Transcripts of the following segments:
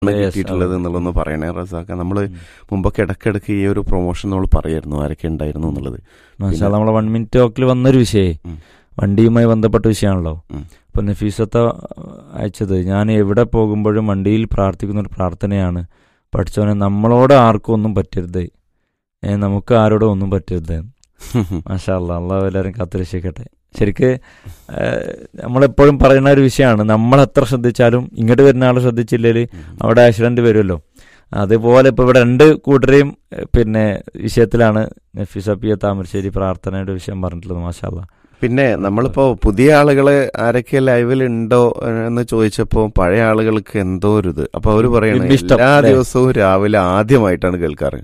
കിട്ടിയിട്ടുള്ളത് എന്നുള്ളതൊന്ന് പറയണേ റസാക്ക. നമ്മൾ മുമ്പൊക്കെ ഇടയ്ക്കിടയ്ക്ക് ഈ ഒരു പ്രൊമോഷൻ നമ്മൾ പറയായിരുന്നു ആരൊക്കെ ഉണ്ടായിരുന്നു എന്നുള്ളത്. നമ്മളെ 1 മിനിറ്റ് ടോക്കിൽ വന്നൊരു വിഷയേ വണ്ടിയുമായി ബന്ധപ്പെട്ട വിഷയമാണല്ലോ. ഇപ്പൊ നഫീസത്ത അയച്ചത്, ഞാൻ എവിടെ പോകുമ്പോഴും വണ്ടിയിൽ പ്രാർത്ഥിക്കുന്ന ഒരു പ്രാർത്ഥനയാണ്, പഠിച്ചവനെ നമ്മളോട് ആർക്കും ഒന്നും പറ്റരുത്, നമുക്ക് ആരോടും ഒന്നും പറ്റരുത്. മാഷാ അല്ലാഹ്, അള്ളാഹു എല്ലാവരും കാത്തുരക്ഷിക്കട്ടെ. ശരിക്ക് നമ്മളെപ്പോഴും പറയുന്ന ഒരു വിഷയമാണ്, നമ്മൾ എത്ര ശ്രദ്ധിച്ചാലും ഇങ്ങോട്ട് വരുന്ന ആൾ ശ്രദ്ധിച്ചില്ലെങ്കിൽ അവിടെ ആക്സിഡന്റ് വരുമല്ലോ. അതുപോലെ ഇപ്പോൾ ഇവിടെ 2 കൂട്ടരെയും വിഷയത്തിലാണ് നഫീസപ്പിയ താമരശ്ശേരി പ്രാർത്ഥനയുടെ വിഷയം പറഞ്ഞിട്ടുള്ളത്. മാഷാ അല്ലാഹ്. പിന്നെ നമ്മളിപ്പോ പുതിയ ആളുകള് ആരൊക്കെ ലൈവിൽ ഉണ്ടോ എന്ന് ചോദിച്ചപ്പോ പഴയ ആളുകൾക്ക് എന്തോ ഒരു ഇത്. അപ്പൊ അവര് പറയണത് എല്ലാ ദിവസവും രാവിലെ ആദ്യമായിട്ടാണ് കേൾക്കാറ്.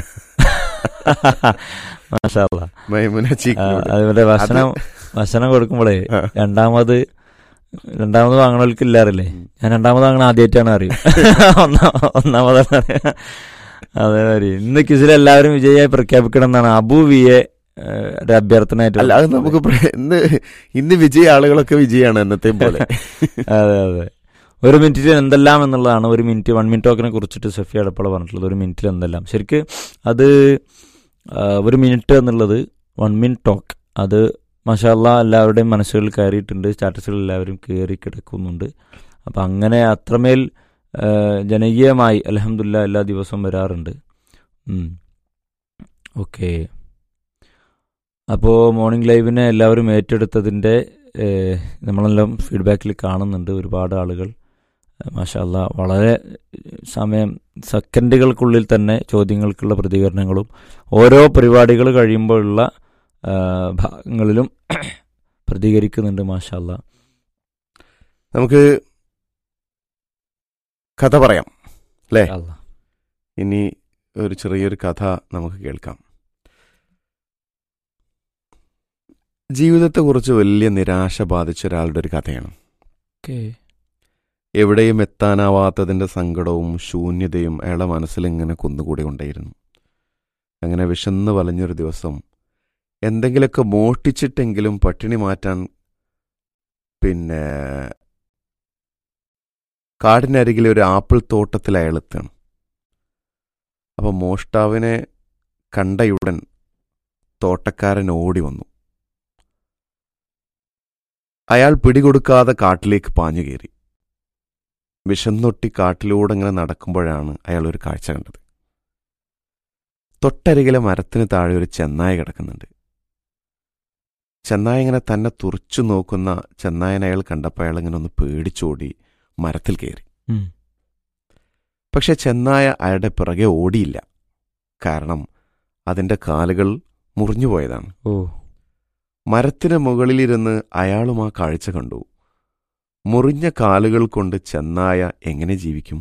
മാഷാ അല്ലാഹ്. അതുപോലെ ഭക്ഷണം കൊടുക്കുമ്പോഴേ രണ്ടാമത് വാങ്ങണവർക്ക് ഇല്ലാറില്ലേ, ഞാൻ രണ്ടാമത് വാങ്ങണ ആദ്യമായിട്ടാണ് അറിയും, ഒന്നാമതാണ് അറിയാം. അതേമാതിരി ഇന്ന് ക്വിസിൽ എല്ലാവരും വിജയിയായി പ്രഖ്യാപിക്കണം എന്നാണ് അബു വി എ ഒരു അഭ്യർത്ഥനയായിട്ട്. അല്ല, അത് നമുക്ക് ഇന്ന് വിജയ ആളുകളൊക്കെ വിജയാണ് എന്നത്തെ പോലെ. അതെ അതെ. 1 മിനിറ്റിൽ എന്തെല്ലാം എന്നുള്ളതാണ് 1 മിനിറ്റ് 1 മിനിറ്റ് ടോക്കിനെ കുറിച്ചിട്ട് സഫിയ അടപ്പള പറഞ്ഞിട്ടുള്ളത്. 1 മിനിറ്റിൽ എന്തെല്ലാം, ശരിക്ക് അത് 1 മിനിറ്റ് എന്നുള്ളത് 1 മിനിറ്റ് ടോക്ക്, അത് മാഷാ അല്ലാഹ് എല്ലാവരുടെയും മനസ്സുകളിൽ കയറിയിട്ടുണ്ട്, സ്റ്റാറ്റസുകൾ എല്ലാവരും കയറി കിടക്കുന്നുണ്ട്. അപ്പം അങ്ങനെ അത്രമേൽ ജനകീയമായി അൽഹംദുലില്ലാഹ് എല്ലാ ദിവസവും വരാറുണ്ട്. ഓക്കെ. അപ്പോൾ മോർണിംഗ് ലൈവിനെ എല്ലാവരും ഏറ്റെടുത്തതിൻ്റെ നമ്മളെല്ലാം ഫീഡ്ബാക്കിൽ കാണുന്നുണ്ട്. ഒരുപാട് ആളുകൾ മാഷാ അല്ലാഹ് വളരെ സെക്കൻഡുകൾക്കുള്ളിൽ തന്നെ ചോദ്യങ്ങൾക്കുള്ള പ്രതികരണങ്ങളും ഓരോ പരിപാടികൾ കഴിയുമ്പോഴുള്ള ഭാഗങ്ങളിലും പ്രതികരിക്കുന്നുണ്ട്. മാഷാ അല്ലാഹ്. നമുക്ക് കഥ പറയാം അല്ലേ? ഇനി ഒരു ചെറിയൊരു കഥ നമുക്ക് കേൾക്കാം. ജീവിതത്തെക്കുറിച്ച് വലിയ നിരാശ ബാധിച്ച ഒരാളുടെ ഒരു കഥയാണ്. എവിടെയും എത്താനാവാത്തതിൻ്റെ സങ്കടവും ശൂന്യതയും അയാളുടെ മനസ്സിലിങ്ങനെ കുന്നുകൂടി കൊണ്ടേയിരുന്നു. അങ്ങനെ വിശന്ന് വലഞ്ഞൊരു ദിവസം എന്തെങ്കിലുമൊക്കെ മോഷ്ടിച്ചിട്ടെങ്കിലും പട്ടിണി മാറ്റാൻ കാടിനരികിലെ ഒരു ആപ്പിൾ തോട്ടത്തിൽ അയാൾ എത്തുകയാണ്. അപ്പോൾ മോഷ്ടാവിനെ കണ്ടയുടൻ തോട്ടക്കാരൻ ഓടി വന്നു. അയാൾ പിടികൊടുക്കാതെ കാട്ടിലേക്ക് പാഞ്ഞു കയറി. വിശന്നൊട്ടി കാട്ടിലൂടെ ഇങ്ങനെ നടക്കുമ്പോഴാണ് അയാൾ ഒരു കാഴ്ച കണ്ടത്. തൊട്ടരികിലെ മരത്തിന് താഴെ ഒരു ചെന്നായ കിടക്കുന്നുണ്ട്. ചെന്നായ ഇങ്ങനെ തന്നെ തുറച്ചു നോക്കുന്ന ചെന്നായനെ അയാൾ കണ്ടപ്പോൾ അയാൾ ഇങ്ങനെ ഒന്ന് പേടിച്ചോടി മരത്തിൽ കയറി. പക്ഷെ ചെന്നായ അയാളുടെ പിറകെ ഓടിയില്ല. കാരണം അതിൻ്റെ കാലുകൾ മുറിഞ്ഞുപോയതാണ്. മരത്തിന് മുകളിലിരുന്ന് അയാളും ആ കാഴ്ച കണ്ടു. മുറിഞ്ഞ കാലുകൾ കൊണ്ട് ചെന്നായ എങ്ങനെ ജീവിക്കും?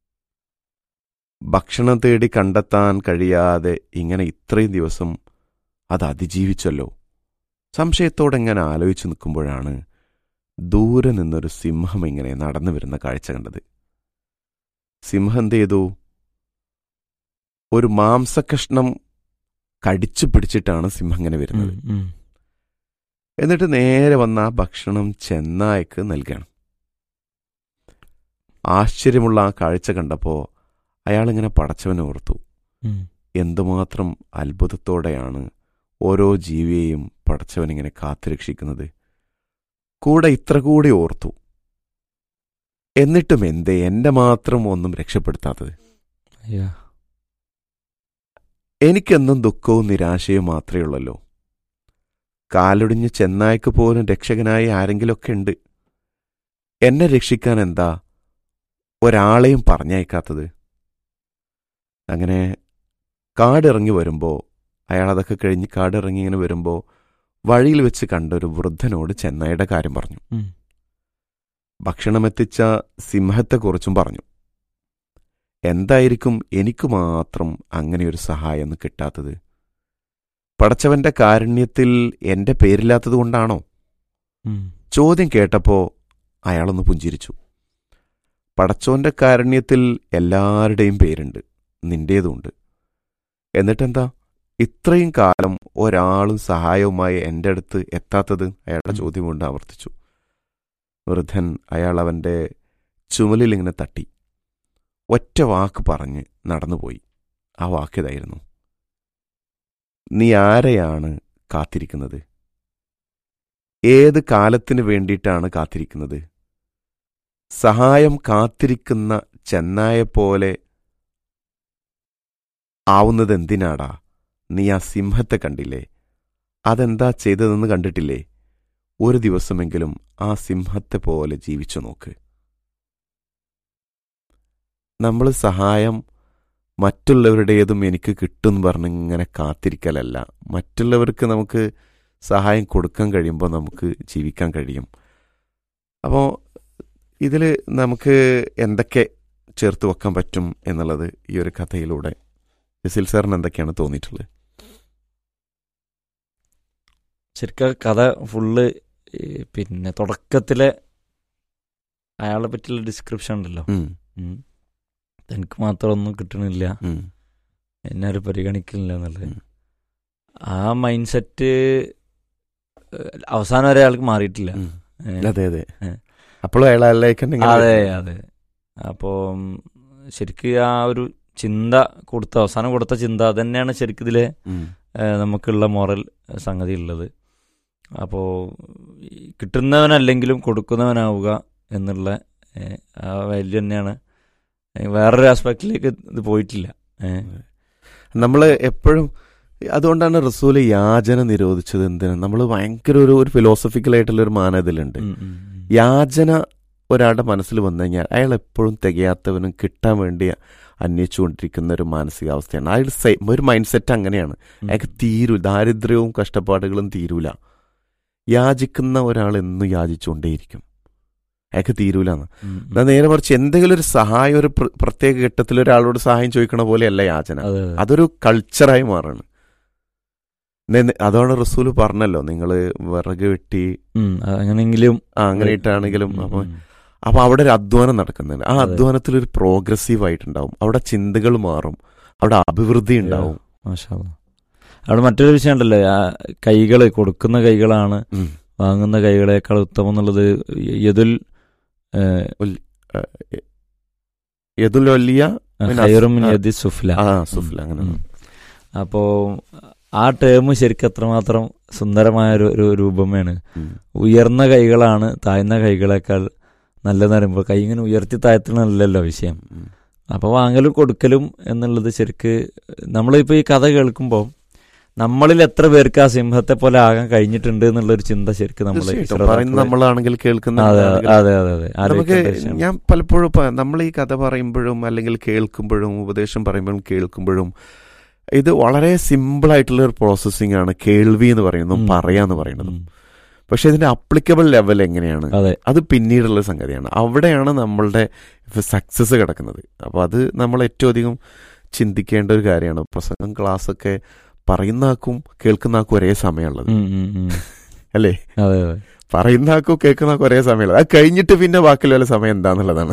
ഭക്ഷണം തേടി കണ്ടെത്താൻ കഴിയാതെ ഇങ്ങനെ ഇത്രയും ദിവസം അത് അതിജീവിച്ചല്ലോ. സംശയത്തോടെ ഇങ്ങനെ ആലോചിച്ചു നിൽക്കുമ്പോഴാണ് ദൂരെ നിന്നൊരു സിംഹം ഇങ്ങനെ നടന്നു വരുന്ന കാഴ്ച കണ്ടത്. സിംഹം എന്ത് ചെയ്തു? ഒരു മാംസകഷ്ണം കടിച്ചു പിടിച്ചിട്ടാണ് സിംഹം ഇങ്ങനെ വരുന്നത്. എന്നിട്ട് നേരെ വന്ന ആ ഭക്ഷണം ചെന്നായ്ക്ക് നൽകണം. ആശ്ചര്യമുള്ള ആ കാഴ്ച കണ്ടപ്പോൾ അയാളിങ്ങനെ പടച്ചവനെ ഓർത്തു. എന്തുമാത്രം അത്ഭുതത്തോടെയാണ് ഓരോ ജീവിയെയും പടച്ചവനിങ്ങനെ കാത്തുരക്ഷിക്കുന്നത്. കൂടെ ഇത്ര കൂടി ഓർത്തു. എന്നിട്ടും എന്തേ എൻ്റെ മാത്രം ഒന്നും രക്ഷപ്പെടുത്താത്തത്? എനിക്കെന്നും ദുഃഖവും നിരാശയും മാത്രമേ ഉള്ളല്ലോ. കാലൊടിഞ്ഞ് ചെന്നായ്ക്ക് പോലും രക്ഷകനായി ആരെങ്കിലുമൊക്കെ ഉണ്ട്. എന്നെ രക്ഷിക്കാൻ എന്താ ഒരാളെയും പറഞ്ഞയക്കാത്തത്? അങ്ങനെ കാടിറങ്ങി വരുമ്പോൾ അയാളതൊക്കെ കഴിഞ്ഞ് കാടിറങ്ങി ഇങ്ങനെ വരുമ്പോൾ വഴിയിൽ വെച്ച് കണ്ട ഒരു വൃദ്ധനോട് ചെന്നായുടെ കാര്യം പറഞ്ഞു. ഭക്ഷണമെത്തിച്ച സിംഹത്തെക്കുറിച്ചും പറഞ്ഞു. എന്തായിരിക്കും എനിക്ക് മാത്രം അങ്ങനെയൊരു സഹായം കിട്ടാത്തത്? പടച്ചവന്റെ കാരുണ്യത്തിൽ എൻ്റെ പേരില്ലാത്തത് കൊണ്ടാണോ? ചോദ്യം കേട്ടപ്പോൾ അയാളൊന്ന് പുഞ്ചിരിച്ചു. പടച്ചോന്റെ കാരുണ്യത്തിൽ എല്ലാവരുടെയും പേരുണ്ട്, നിന്റേതുണ്ട്. എന്നിട്ടെന്താ ഇത്രയും കാലം ഒരാളും സഹായവുമായി എൻ്റെ അടുത്ത് എത്താത്തത്? അയാളുടെ ചോദ്യം കൊണ്ട് ആവർത്തിച്ചു. വൃദ്ധൻ അയാൾ അവൻ്റെ ചുമലിൽ ഇങ്ങനെ തട്ടി. ഒറ്റ വാക്ക് പറഞ്ഞ് നടന്നുപോയി. ആ വാക്കിതായിരുന്നു: നീ ആരെയാണ് കാത്തിരിക്കുന്നത്? ഏത് കാലത്തിന് വേണ്ടിയിട്ടാണ് കാത്തിരിക്കുന്നത്? സഹായം കാത്തിരിക്കുന്ന ചെന്നായെപ്പോലെ ആവുന്നത് എന്തിനാടാ? നീ ആ സിംഹത്തെ കണ്ടില്ലേ? അതെന്താ ചെയ്തതെന്ന് കണ്ടിട്ടില്ലേ? ഒരു ദിവസമെങ്കിലും ആ സിംഹത്തെ പോലെ ജീവിച്ചു നോക്ക്. നമ്മൾ സഹായം മറ്റുള്ളവരുടേതും എനിക്ക് കിട്ടുമെന്ന് പറഞ്ഞ് ഇങ്ങനെ കാത്തിരിക്കലല്ല. മറ്റുള്ളവർക്ക് നമുക്ക് സഹായം കൊടുക്കാൻ കഴിയുമ്പോൾ നമുക്ക് ജീവിക്കാൻ കഴിയും. അപ്പോൾ ഇതിൽ നമുക്ക് എന്തൊക്കെ ചേർത്ത് വെക്കാൻ പറ്റും എന്നുള്ളത് ഈ ഒരു കഥയിലൂടെ ജസീൽ സാറിന് എന്തൊക്കെയാണ് തോന്നിയിട്ടുള്ളത്? ശരിക്കും കഥ ഫുള്ള് പിന്നെ തുടക്കത്തിലെ അയാളെ പറ്റിയുള്ള ഡിസ്ക്രിപ്ഷൻ ഉണ്ടല്ലോ, എനിക്ക് മാത്രം ഒന്നും കിട്ടണില്ല, എന്നെ ആരും പരിഗണിക്കുന്നില്ല എന്നുള്ളത്, ആ മൈൻഡ് സെറ്റ് അവസാനം വരെ അയാൾക്ക് മാറിയിട്ടില്ല. അതെ അതെ, അപ്പോഴും അതെ അതെ. അപ്പോൾ ശരിക്കും ആ ഒരു ചിന്ത അവസാനം കൊടുത്ത ചിന്ത അതന്നെയാണ് ശരിക്കും ഇതിലെ നമുക്കുള്ള മോറൽ സംഗതി ഉള്ളത്. അപ്പോൾ കിട്ടുന്നവനല്ലെങ്കിലും കൊടുക്കുന്നവനാവുക എന്നുള്ള ആ വാല്യൂ തന്നെയാണ്. വേറൊരു ആസ്പെക്റ്റിലേക്ക് ഇത് പോയിട്ടില്ല. നമ്മൾ എപ്പോഴും അതുകൊണ്ടാണ് റസൂല് യാചന നിരോധിച്ചത്. എന്തിനാണ്? നമ്മൾ ഭയങ്കര ഒരു ഫിലോസഫിക്കലായിട്ടുള്ളൊരു മാനതിലുണ്ട്. യാചന ഒരാളുടെ മനസ്സിൽ വന്നു കഴിഞ്ഞാൽ അയാൾ എപ്പോഴും തികയാത്തവനും കിട്ടാൻ വേണ്ടി അന്വേഷിച്ചുകൊണ്ടിരിക്കുന്ന ഒരു മാനസികാവസ്ഥയാണ്. അയാൾ ഒരു മൈൻഡ് സെറ്റ് അങ്ങനെയാണ്. അയാൾക്ക് തീരൂല, ദാരിദ്ര്യവും കഷ്ടപ്പാടുകളും തീരൂല. യാചിക്കുന്ന ഒരാൾ എന്നും യാചിച്ചുകൊണ്ടേയിരിക്കും, അയാൾക്ക് തീരൂലെന്ന്. നേരെ മറിച്ച് എന്തെങ്കിലും ഒരു സഹായം ഒരു പ്രത്യേക ഘട്ടത്തിൽ ഒരാളോട് സഹായം ചോദിക്കണ പോലെയല്ല യാചന. അതൊരു കൾച്ചറായി മാറാണ്. അതാണ് റസൂല് പറഞ്ഞല്ലോ, നിങ്ങൾ വിറക് വെട്ടി അങ്ങനെ ഇട്ടാണെങ്കിലും അപ്പൊ അവിടെ ഒരു അധ്വാനം നടക്കുന്നുണ്ട്. ആ അധ്വാനത്തിൽ ഒരു പ്രോഗ്രസീവ് ആയിട്ടുണ്ടാവും. അവിടെ ചിന്തകൾ മാറും, അവിടെ അഭിവൃദ്ധി ഉണ്ടാവും. അവിടെ മറ്റൊരു വിഷയം ഉണ്ടല്ലോ, കൈകള് കൊടുക്കുന്ന കൈകളാണ് വാങ്ങുന്ന കൈകളെക്കാൾ ഉത്തമം എന്നുള്ളത്. അപ്പോ ആ ടേം ശരിക്കും എത്രമാത്രം സുന്ദരമായ ഒരു രൂപമാണ്. ഉയർന്ന കൈകളാണ് താഴ്ന്ന കൈകളെക്കാൾ നല്ലതെന്ന് പറയുമ്പോൾ കൈ ഇങ്ങനെ ഉയർത്തി താഴ്ത്തണമല്ലല്ലോ വിഷയം. അപ്പോൾ വാങ്ങലും കൊടുക്കലും എന്നുള്ളത് ശരിക്ക് നമ്മളിപ്പോൾ ഈ കഥ കേൾക്കുമ്പോൾ നമ്മളിൽ എത്ര പേർക്ക് ആ സിംഹത്തെ പോലെ ആകാൻ കഴിഞ്ഞിട്ടുണ്ട് എന്നുള്ളൊരു ചിന്ത ശരിക്കും നമ്മളാണെങ്കിൽ കേൾക്കുന്ന. അതെ അതെ അതെ. ഞാൻ പലപ്പോഴും നമ്മൾ ഈ കഥ പറയുമ്പോഴും അല്ലെങ്കിൽ കേൾക്കുമ്പോഴും ഉപദേശം പറയുമ്പോഴും കേൾക്കുമ്പോഴും ഇത് വളരെ സിമ്പിളായിട്ടുള്ള ഒരു പ്രോസസ്സിംഗ് ആണ്. കേൾവി എന്ന് പറയുന്നതും പറയാന്ന് പറയുന്നതും. പക്ഷെ ഇതിന്റെ അപ്ലിക്കബിൾ ലെവൽ എങ്ങനെയാണ്, അത് പിന്നീടുള്ള സംഗതിയാണ്. അവിടെയാണ് നമ്മളുടെ സക്സസ് കിടക്കുന്നത്. അപ്പോൾ അത് നമ്മൾ ഏറ്റവും അധികം ചിന്തിക്കേണ്ട ഒരു കാര്യമാണ്. പ്രസംഗം ക്ലാസ്സൊക്കെ പറയുന്ന ആക്കും കേൾക്കുന്ന ആക്കും ഒരേ സമയമുള്ളത് അല്ലേ? പറയുന്ന ആക്കും കേൾക്കുന്ന ആക്കും ഒരേ സമയമുള്ളത്. അത് കഴിഞ്ഞിട്ട് പിന്നെ ബാക്കിയുള്ള സമയം എന്താന്നുള്ളതാണ്.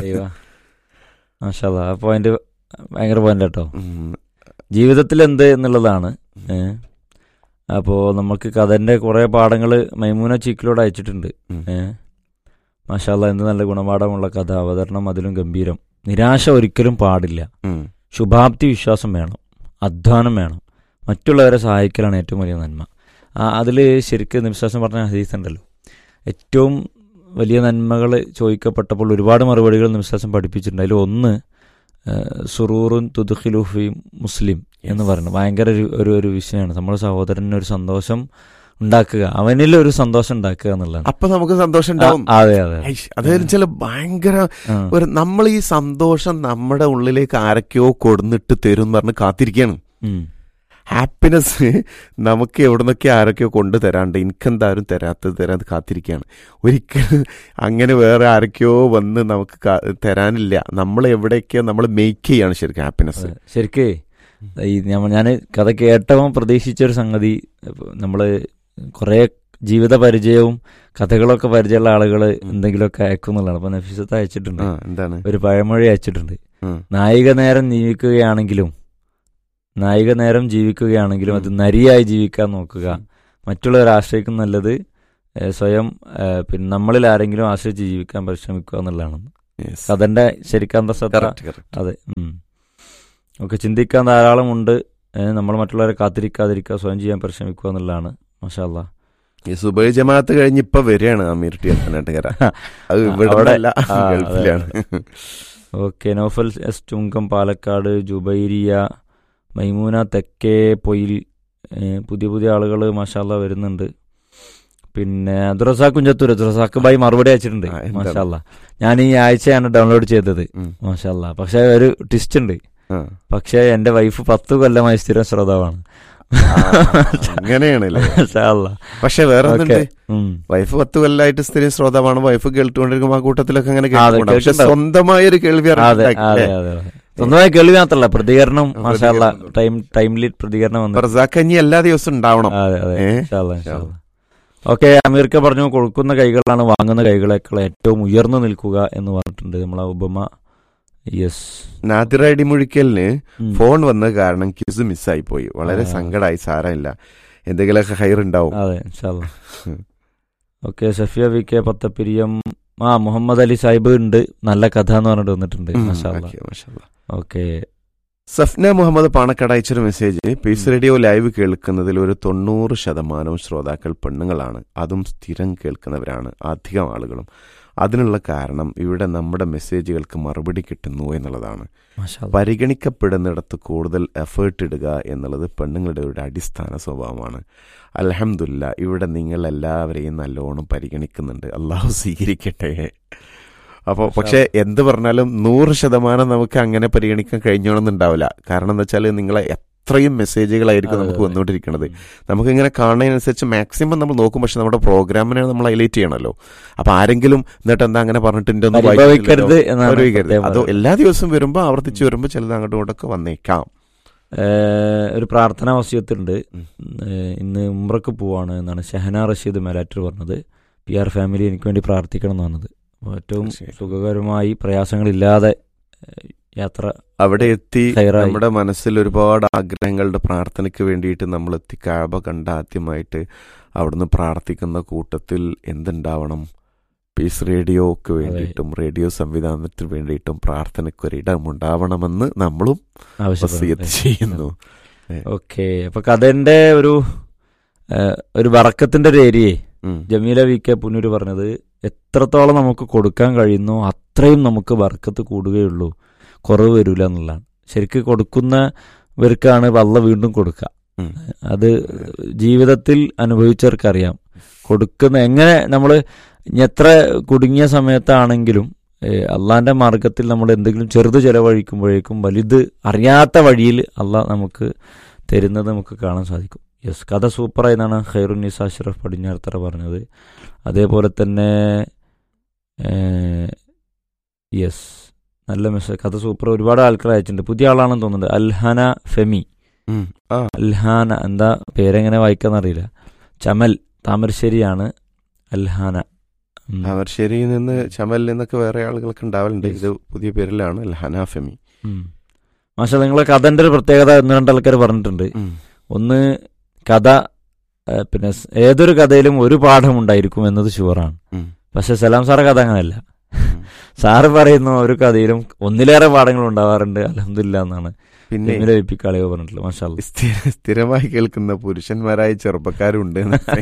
പോയിന്റ് ഭയങ്കര പോയിന്റ് കേട്ടോ. ജീവിതത്തിൽ എന്ത് എന്നുള്ളതാണ്. അപ്പോൾ നമുക്ക് കഥന്റെ കുറെ പാഠങ്ങൾ മൈമൂന ചീക്കിലൂടെ അയച്ചിട്ടുണ്ട്. മാഷാ അല്ലാഹ്, എന്ത് നല്ല ഗുണപാഠമുള്ള കഥ, അവതരണം അതിലും ഗംഭീരം. നിരാശ ഒരിക്കലും പാടില്ല. ശുഭാപ്തി വിശ്വാസം വേണം, അധ്വാനം വേണം, മറ്റുള്ളവരെ സഹായിക്കലാണ് ഏറ്റവും വലിയ നന്മ. അതിൽ ശരിക്കും നിമിഷം പറഞ്ഞ ഹദീസ് ഉണ്ടല്ലോ, ഏറ്റവും വലിയ നന്മകൾ ചോദിക്കപ്പെട്ടപ്പോൾ ഒരുപാട് മറുപടികൾ നിമിഷം പഠിപ്പിച്ചിട്ടുണ്ട്. അതിൽ ഒന്ന് സുറൂറുൻ തുദ്ഖിലുഫി മുസ്ലിം എന്ന് പറയുന്നത് ഭയങ്കര ഒരു വിഷയമാണ്. നമ്മുടെ സഹോദരന് ഒരു സന്തോഷം ഉണ്ടാക്കുക, അവനിൽ ഒരു സന്തോഷം ഉണ്ടാക്കുക എന്നുള്ളതാണ്. അപ്പൊ നമുക്ക് സന്തോഷം ഉണ്ടാവും. അതെ അതെ. അതായത് ചില ഭയങ്കര ഒരു നമ്മൾ ഈ സന്തോഷം നമ്മുടെ ഉള്ളിലേക്ക് ആരൊക്കെയോ കൊടുന്നിട്ട് തരും എന്ന് പറഞ്ഞ് കാത്തിരിക്കുകയാണ്. ഹാപ്പിനെസ് നമുക്ക് എവിടെ നിന്നൊക്കെ ആരൊക്കെയോ കൊണ്ടു തരാണ്ട് എനിക്കെന്താരും തരാൻ കാത്തിരിക്കുകയാണ്. ഒരിക്കലും അങ്ങനെ വേറെ ആരൊക്കെയോ വന്ന് നമുക്ക് തരാനില്ല. നമ്മൾ എവിടെയൊക്കെയോ നമ്മൾ മേക്ക് ചെയ്യാണ് ശരിക്കും ഹാപ്പിനെസ്. ശരിക്കേ ഞാൻ കഥ കേട്ടവൻ പ്രതീക്ഷിച്ചൊരു സംഗതി, നമ്മൾ കുറേ ജീവിത പരിചയവും കഥകളൊക്കെ പരിചയമുള്ള ആളുകൾ എന്തെങ്കിലുമൊക്കെ അയക്കും എന്നുള്ളതാണ്. അപ്പൊ നഫീസത്ത് അയച്ചിട്ടുണ്ട്, എന്താണ് ഒരു പഴമൊഴി അയച്ചിട്ടുണ്ട്. നായിക നേരം ജീവിക്കുകയാണെങ്കിലും അത് നരിയായി ജീവിക്കാൻ നോക്കുക, മറ്റുള്ളവരെ ആശ്രയിക്കും നല്ലത് സ്വയം പിന്നെ നമ്മളിൽ ആരെങ്കിലും ആശ്രയിച്ച് ജീവിക്കാൻ പരിശ്രമിക്കുക എന്നുള്ളതാണ്. കഥന്റെ ശരിക്കാന്തസത്ത. അതെ. ഒക്കെ ചിന്തിക്കാൻ ധാരാളമുണ്ട്. നമ്മൾ മറ്റുള്ളവരെ കാത്തിരിക്കാതിരിക്കുക, സ്വയം ചെയ്യാൻ പരിശ്രമിക്കുക എന്നുള്ളതാണ്. മാഷാ അല്ലാഹ്. ഈ സുബൈ ജമാഅത്ത് കഴിഞ്ഞ് ഇപ്പൊ വരികയാണ് അമീർ ടി എത്തനാട്ടുകര. അത് ഗൾഫിലാണ്. ഓക്കെ. നൗഫൽ എസ് ചുങ്കം പാലക്കാട്, ജുബൈരിയ, മൈമൂന തെക്കേ പൊയിൽ, പുതിയ പുതിയ ആളുകൾ മാഷാ അല്ലാഹ് വരുന്നുണ്ട്. പിന്നെ അബ്ദുറസാഖ് കുഞ്ചത്തൂർ, അബ്ദുറസാഖ് ഭായി മറുപടി അയച്ചിട്ടുണ്ട്. മാഷാ അല്ലാഹ്. ഞാൻ ഈ ആഴ്ചയാണ് ഡൗൺലോഡ് ചെയ്തത്. മാഷാ അല്ലാഹ്. പക്ഷെ ഒരു ട്വിസ്റ്റ് ഉണ്ട്. പക്ഷെ എന്റെ വൈഫ് 10 കൊല്ലമായി സ്ഥിരം ശ്രോതാവാണ്. അങ്ങനെയാണല്ലേ? പക്ഷെ വേറെ വൈഫ് 10 കൊല്ലമായിട്ട് സ്ഥിരം ശ്രോതാവാണ്. വൈഫ് കേട്ടുകൊണ്ടിരിക്കുമ്പോൾ ആ കൂട്ടത്തിലൊക്കെ അങ്ങനെ പക്ഷെ സ്വന്തമായ ഒരു കേൾവി, സ്വന്തമായ കേൾവി മാത്രല്ല, പ്രതികരണം മാഷാ അല്ലാഹ് ടൈംലി പ്രതികരണം വന്നു. എല്ലാ ദിവസവും ഉണ്ടാവണം. ഓക്കെ. അമീർക്ക പറഞ്ഞു കൊടുക്കുന്ന കൈകളാണ് വാങ്ങുന്ന കൈകളേക്കാൾ ഏറ്റവും ഉയർന്നു നിൽക്കുക എന്ന് പറഞ്ഞിട്ടുണ്ട് നമ്മളെ ഉപമ. യെസ്. നാദിറ ഇടിമുഴിക്കലിന് ഫോൺ വന്ന കാരണം ക്വിസ് മിസ്സായി പോയി. വളരെ സങ്കടമായി. സാരമില്ല, എന്തെങ്കിലുമൊക്കെ ഹൈർ ഉണ്ടാവും. അതെ ഇൻഷാ അല്ലാഹ്. Okay. Safiya V K Pathappiriyam, Muhammad Ali Sahib ഉണ്ട്, നല്ല കഥ എന്ന് പറഞ്ഞിട്ട് വന്നിട്ടുണ്ട്. മാഷാ അല്ലാഹ്. Okay. Safna Muhammad Panakkad അയച്ചൊരു message: piece radio live കേൾക്കുന്നതിൽ ഒരു 90% ശ്രോതാക്കൾ പെണ്ണുങ്ങളാണ്. അതും സ്ഥിരം കേൾക്കുന്നവരാണ് അധികം ആളുകളും. അതിനുള്ള കാരണം ഇവിടെ നമ്മുടെ മെസ്സേജുകൾക്ക് മറുപടി കിട്ടുന്നു എന്നുള്ളതാണ്. പരിഗണിക്കപ്പെടുന്നിടത്ത് കൂടുതൽ എഫേർട്ട് ഇടുക എന്നുള്ളത് പെണ്ണുങ്ങളുടെ ഒരു അടിസ്ഥാന സ്വഭാവമാണ്. അൽഹംദുലില്ലാ, ഇവിടെ നിങ്ങൾ എല്ലാവരെയും നല്ലോണം പരിഗണിക്കുന്നുണ്ട്. അള്ളാഹു സ്വീകരിക്കട്ടെ. അപ്പോൾ പക്ഷെ എന്ത് പറഞ്ഞാലും 100% നമുക്ക് അങ്ങനെ പരിഗണിക്കാൻ കഴിഞ്ഞോണമെന്നുണ്ടാവില്ല. കാരണം എന്താ വെച്ചാൽ നിങ്ങളെ എത്രയും മെസ്സേജുകളായിരിക്കും നമുക്ക് വന്നുകൊണ്ടിരിക്കുന്നത്. നമുക്കിങ്ങനെ കാണുന്നതിനനുസരിച്ച് മാക്സിമം നമ്മൾ നോക്കും. പക്ഷെ നമ്മുടെ പ്രോഗ്രാമിനെ നമ്മൾ ഹൈലൈറ്റ് ചെയ്യണമല്ലോ. അപ്പൊ ആരെങ്കിലും എന്നിട്ട് എന്താ അങ്ങനെ പറഞ്ഞിട്ടുണ്ടെന്ന് വായിക്കരുത്. അതോ എല്ലാ ദിവസവും വരുമ്പോൾ ആവർത്തിച്ച് വരുമ്പോൾ ചിലത് അങ്ങോട്ടും ഇങ്ങോട്ടൊക്കെ വന്നേക്കാം. ഒരു പ്രാർത്ഥനാ വസിയത്തുണ്ട്. ഇന്ന് ഉംറക്ക് പോവാണ് എന്നാണ് ഷഹന റഷീദ് മേലാറ്റൂർ പറഞ്ഞത്. PR ഫാമിലി എനിക്ക് വേണ്ടി പ്രാർത്ഥിക്കണം എന്നാണത്. ഏറ്റവും സുഖകരമായി പ്രയാസങ്ങളില്ലാതെ യാത്ര അവിടെ എത്തി. നമ്മുടെ മനസ്സിൽ ഒരുപാട് ആഗ്രഹങ്ങളുടെ പ്രാർത്ഥനയ്ക്ക് വേണ്ടിയിട്ട് നമ്മൾ എത്തി. കഅബ കണ്ട ആദ്യമായിട്ട് അവിടുന്ന് പ്രാർത്ഥിക്കുന്ന കൂട്ടത്തിൽ എന്തുണ്ടാവണം? പീസ് റേഡിയോക്ക് വേണ്ടിയിട്ടും റേഡിയോ സംവിധാനത്തിന് വേണ്ടിയിട്ടും പ്രാർത്ഥനയ്ക്കൊരിടമുണ്ടാവണമെന്ന് നമ്മളും വസിയത്ത് ചെയ്യുന്നു. ഓക്കെ. അപ്പൊ കഥന്റെ ഒരു വറക്കത്തിന്റെ ഒരു ഏരിയയെ ജമീല വി കെ പുന്നൂര് പറഞ്ഞത്, എത്രത്തോളം നമുക്ക് കൊടുക്കാൻ കഴിയുന്നോ അത്രയും നമുക്ക് ബർക്കത്ത് കൂടുകയുള്ളൂ, കുറവ് വരില്ല എന്നുള്ളതാണ്. ശരിക്ക് കൊടുക്കുന്നവർക്കാണ് അല്ലാഹ് വീണ്ടും കൊടുക്കുക. അത് ജീവിതത്തിൽ അനുഭവിച്ചവർക്കറിയാം. കൊടുക്കുന്ന എങ്ങനെ നമ്മൾ എത്ര കുടുങ്ങിയ സമയത്താണെങ്കിലും അള്ളാന്റെ മാർഗത്തിൽ നമ്മൾ എന്തെങ്കിലും ചെറുത് ചെലവഴിക്കുമ്പോഴേക്കും വലുത് അറിയാത്ത വഴിയിൽ അള്ളാഹ് നമുക്ക് തരുന്നത് നമുക്ക് കാണാൻ സാധിക്കും. യെസ്. കഥ സൂപ്പറായി എന്നാണ് ഖൈറുന്നിസ അഷ്റഫ് പടിഞ്ഞാറത്തറ പറഞ്ഞത്. അതേപോലെ തന്നെ യെസ്, നല്ല മെസ്സേജ്. കഥ സൂപ്പർ. ഒരുപാട് ആൾക്കാർ അയച്ചിട്ടുണ്ട്. പുതിയ ആളാണെന്ന് തോന്നുന്നുണ്ട്. അൽഹാന ഫെമി. അൽഹാന എന്താ പേരെങ്ങനെ വായിക്കാന്നറിയില്ല. ചമൽ താമരശ്ശേരിയാണ് അൽഹാന. താമരശ്ശേരിയിൽ നിന്ന് ചമലിൽ നിന്നൊക്കെ വേറെ ആളുകൾക്ക് ഉണ്ടാവലുണ്ട്. ഇത് പുതിയ പേരിലാണ് അൽഹാന ഫെമി. മാഷാ, നിങ്ങളെ കഥന്റെ ഒരു പ്രത്യേകത 1-2 ആൾക്കാർ പറഞ്ഞിട്ടുണ്ട്. ഒന്ന്, കഥ പിന്നെ ഏതൊരു കഥയിലും ഒരു പാഠം ഉണ്ടായിരിക്കും എന്നത് ഷുവറാണ്. പക്ഷെ സലാം സാറെ കഥ അങ്ങനെയല്ല. സാറ് പറയുന്ന ഒരു കഥയിലും ഒന്നിലേറെ പാഠങ്ങൾ ഉണ്ടാവാറുണ്ട്. അൽഹംദുലില്ലാ എന്നാണ് പിന്നെ കളിയോ പറഞ്ഞിട്ടുള്ളത്. മാഷാ അല്ലാഹ്. സ്ഥിരമായി കേൾക്കുന്ന പുരുഷന്മാരായ ചെറുപ്പക്കാരുണ്ട്.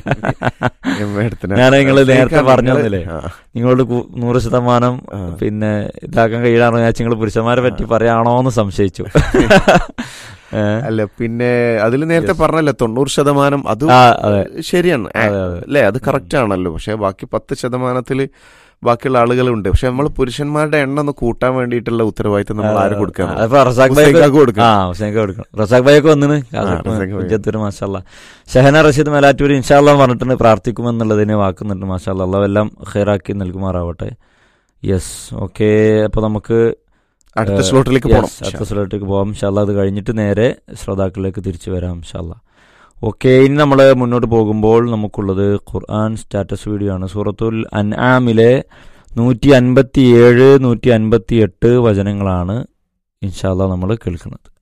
ഞാൻ നിങ്ങൾ നേരത്തെ പറഞ്ഞില്ലേ, നിങ്ങളോട് 100% പിന്നെ ഇതാക്കാൻ കഴിയാണോ ഞാൻ നിങ്ങൾ പുരുഷന്മാരെ പറ്റി പറയാണോന്ന് സംശയിച്ചു. അല്ല, പിന്നെ അതിൽ നേരത്തെ പറഞ്ഞല്ലോ 90% അത് ശരിയാണ് അല്ലേ, അത് കറക്റ്റ് ആണല്ലോ. പക്ഷെ ബാക്കി 10% ബാക്കിയുള്ള ആളുകളുണ്ട്. പക്ഷെ നമ്മൾ പുരുഷന്മാരുടെ എണ്ണം ഒന്ന് കൂട്ടാൻ വേണ്ടിയിട്ടുള്ള ഉത്തരവാദിത്തം നമ്മൾ ആരും കൊടുക്കാൻ. റസാഖ് ഭായിയൊക്കെ വന്നിന്. മാഷാ അല്ലാഹ്. ഷഹന റഷീദ് മേലാറ്റൂർ ഇൻഷാ അല്ലാഹ് പറഞ്ഞിട്ടുണ്ട് പ്രാർത്ഥിക്കുമെന്നുള്ളതിന് വാക്കുന്നുണ്ട്. മാഷാ അല്ലാഹ്. അല്ലാഹു എല്ലാം ഖൈറാക്കി നൽകുമാറാവട്ടെ. യെസ്. ഓക്കെ. അപ്പൊ നമുക്ക് അടുത്ത സ്ലോട്ടിലേക്ക് പോകാം ഇൻഷാ അല്ലാഹ്. അത് കഴിഞ്ഞിട്ട് നേരെ ശ്രോതാക്കളിലേക്ക് തിരിച്ചു വരാം ഇൻഷാ അല്ലാഹ്. ഓക്കെ. ഇനി നമ്മൾ മുന്നോട്ട് പോകുമ്പോൾ നമുക്കുള്ളത് ഖുർആൻ സ്റ്റാറ്റസ് വീഡിയോ ആണ്. സൂറത്തുൽ അൻആമിലെ 157, 158 വചനങ്ങളാണ് ഇൻഷാ അല്ലാഹ് നമ്മൾ കേൾക്കുന്നത്.